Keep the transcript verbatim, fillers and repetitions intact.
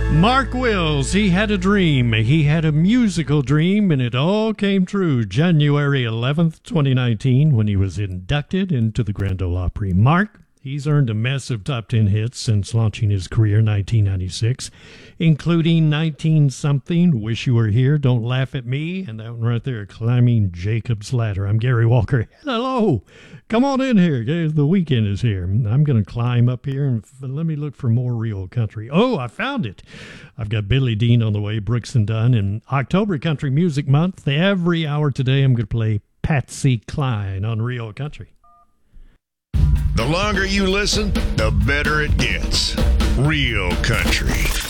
Mark Wills, he had a dream. He had a musical dream, and it all came true January eleventh, twenty nineteen, when he was inducted into the Grand Ole Opry. Mark, he's earned a massive top ten hits since launching his career in nineteen ninety-six, including nineteen-something, Wish You Were Here, Don't Laugh at Me, and that one right there, Climbing Jacob's Ladder. I'm Gary Walker. Hello. Come on in here. The weekend is here. I'm going to climb up here and f- let me look for more real country. Oh, I found it. I've got Billy Dean on the way, Brooks and Dunn. In October Country Music Month, every hour today, I'm going to play Patsy Cline on Real Country. The longer you listen, the better it gets. Real Country.